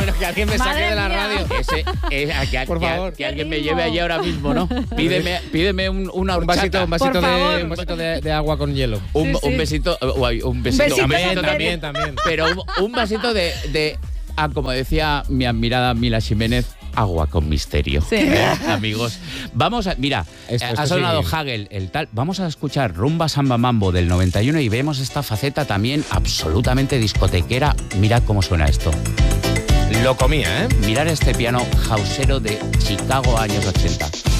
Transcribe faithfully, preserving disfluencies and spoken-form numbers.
Bueno, que alguien me saque Madre de la mía. radio. Ese, es, a, que, Por que- favor. que alguien Qué me lleve ritmo. allí ahora mismo, ¿no? Pídeme, pídeme un, una Un vasito, horchata. un vasito, Por de, favor. un vasito de, de agua con hielo. Un, Sí, sí. un besito, uy, un besito, besito un con besito hielo. También, también. pero un, un vasito de, de ah, como decía mi admirada Mila Ximénez, agua con misterio. Sí. ¿Eh, amigos, vamos a, mira, Esto- eh, esto ha sonado sí. Hagel, el tal, vamos a escuchar Rumba Samba Mambo del noventa y uno y vemos esta faceta también absolutamente discotequera. Mira cómo suena esto. Lo comía, ¿eh? Mirar este piano hausero de Chicago años ochenta.